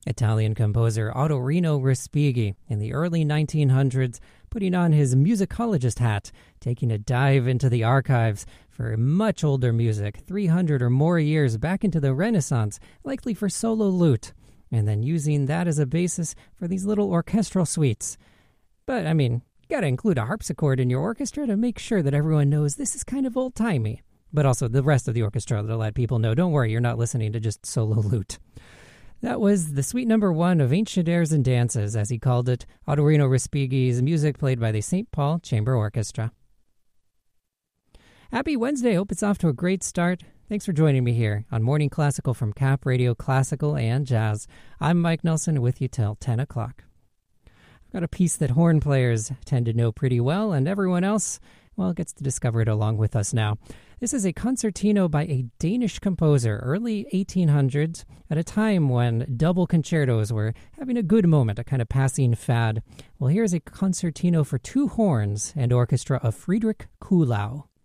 Italian composer Ottorino Respighi in the early 1900s, putting on his musicologist hat, taking a dive into the archives for much older music, 300 or more years back into the Renaissance, likely for solo lute, and then using that as a basis for these little orchestral suites. But, I mean, you gotta include a harpsichord in your orchestra to make sure that everyone knows this is kind of old-timey. But also the rest of the orchestra to let people know, don't worry, you're not listening to just solo lute. That was the Suite Number 1 of Ancient Airs and Dances, as he called it, Ottorino Respighi's music played by the St. Paul Chamber Orchestra. Happy Wednesday. Hope it's off to a great start. Thanks for joining me here on Morning Classical from Cap Radio Classical and Jazz. I'm Mike Nelson with you till 10 o'clock. I've got a piece that horn players tend to know pretty well, and everyone else, well, gets to discover it along with us now. This is a concertino by a Danish composer, early 1800s, at a time when double concertos were having a good moment, a kind of passing fad. Well, here's a concertino for two horns and orchestra of Friedrich Kuhlau.